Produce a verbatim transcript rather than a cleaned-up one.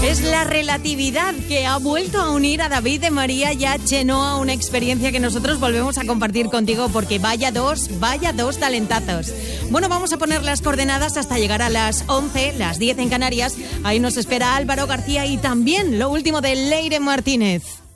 Es la relatividad que ha vuelto a unir a David de María y a Chenoa, una experiencia que nosotros volvemos a compartir contigo porque vaya dos, vaya dos talentazos. Bueno, vamos a poner las coordenadas hasta llegar a las once, las diez en Canarias. Ahí nos espera Álvaro García y también lo último de Leire Martínez.